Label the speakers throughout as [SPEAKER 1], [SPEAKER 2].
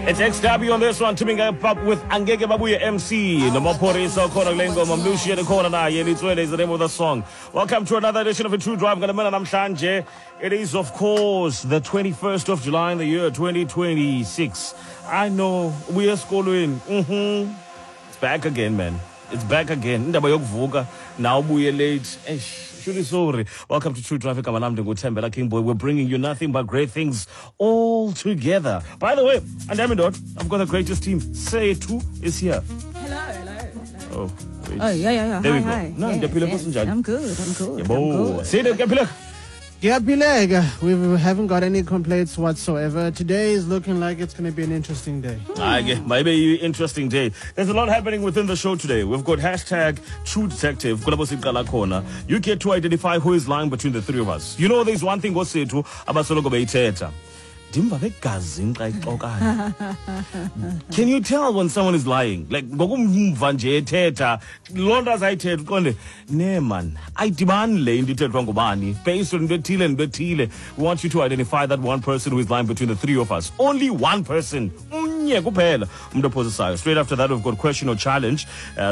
[SPEAKER 1] It's XW on this one, teaming up with Angeke Babuya MC. Nomaporisa Kona Lengo, Mamlushi the Kona Na, Yelitswele is the name of the song. Welcome to another edition of A True Drive. It is, of course, the 21st of July in the year 2026. I know, we are schooling. It's back again, man. It's back again. Now we are late. Truly sorry. Welcome to True Traffic. I'm Tembela King Boy. We're bringing you nothing but great things all together. By the way, and I've got the greatest team. Say Two is here.
[SPEAKER 2] Hello.
[SPEAKER 1] Oh, wait.
[SPEAKER 2] Oh, yeah.
[SPEAKER 1] There we go.
[SPEAKER 2] Hi.
[SPEAKER 1] No,
[SPEAKER 2] Yes. I'm good.
[SPEAKER 1] Say the
[SPEAKER 3] Yeah, we haven't got any complaints whatsoever. Today is looking like it's going to be an interesting day.
[SPEAKER 1] Maybe interesting day. There's a lot happening within the show today. We've got hashtag True Detective. You get to identify who is lying between the three of us. You know, there's one thing we'll say to Abasoloko Beiteta. Can you tell when someone is lying? Like, man, I demand based on the we want you to identify that one person who is lying between the three of us. Only one person. Straight after that, we've got question or challenge. I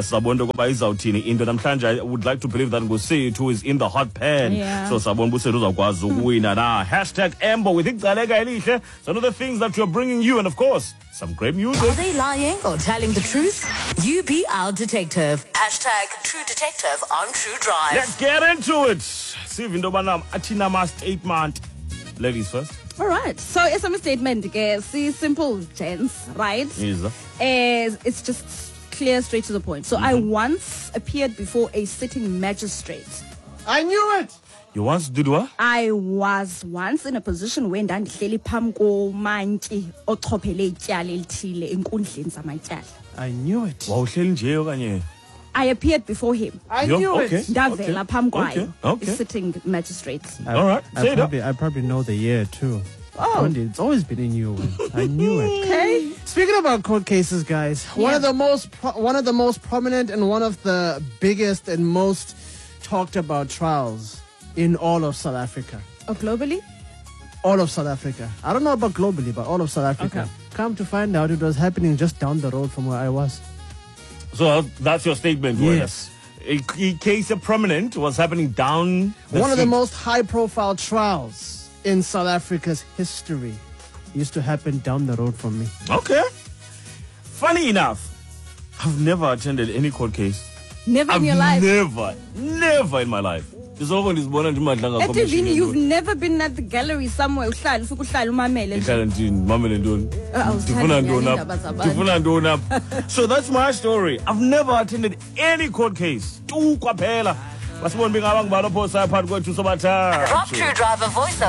[SPEAKER 1] would like to believe that we'll say it who is in the hot pan.
[SPEAKER 2] Yeah.
[SPEAKER 1] So hashtag Amber with some of the things that we're bringing you, and of course, some great music.
[SPEAKER 4] Are they lying or telling the truth? You be our detective. Hashtag True Detective on True Drive.
[SPEAKER 1] Let's get into it. See if Atina statement. Ladies first.
[SPEAKER 2] All right. So it's a statement, see, simple, gents, right? It's just clear, straight to the point. So I once appeared before a sitting magistrate.
[SPEAKER 3] I knew it!
[SPEAKER 1] You once did what?
[SPEAKER 2] I was once in a position when ndandihleli phambi komanti ochophele ityala elithile enkundleni zamatyala.
[SPEAKER 3] I knew it.
[SPEAKER 2] I appeared before him.
[SPEAKER 3] I knew
[SPEAKER 1] okay.
[SPEAKER 3] it.
[SPEAKER 2] Ndavela phambi kwayo,
[SPEAKER 1] Okay.
[SPEAKER 2] a sitting magistrate.
[SPEAKER 1] All right. Say it up.
[SPEAKER 3] I probably know the year too.
[SPEAKER 2] Oh.
[SPEAKER 3] It's always been in you. I knew it.
[SPEAKER 2] Okay.
[SPEAKER 3] Speaking about court cases, guys, one of the most prominent and one of the biggest and most talked about trials in all of South Africa.
[SPEAKER 2] Oh, globally?
[SPEAKER 3] All of South Africa. I don't know about globally, but all of South Africa.
[SPEAKER 2] Okay.
[SPEAKER 3] Come to find out, it was happening just down the road from where I was.
[SPEAKER 1] So that's your statement.
[SPEAKER 3] Yes.
[SPEAKER 1] A case of prominent was happening down
[SPEAKER 3] One of the most high-profile trials in South Africa's history used to happen down the road from me.
[SPEAKER 1] Okay. Funny enough, I've never attended any court case.
[SPEAKER 2] Never in your life.
[SPEAKER 1] Never in my life.
[SPEAKER 2] Etivini, you've never been at the gallery somewhere.
[SPEAKER 1] So that's my story. I've never attended any court case.
[SPEAKER 4] Drop True Driver voice